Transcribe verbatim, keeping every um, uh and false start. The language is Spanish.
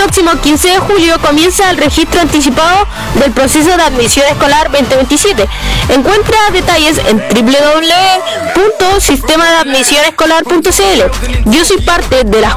próximo quince de julio comienza el registro anticipado del proceso de admisión escolar veinte veintisiete. Encuentra detalles en doble u doble u doble u punto sistema de admisión escolar punto c l. Yo soy parte de la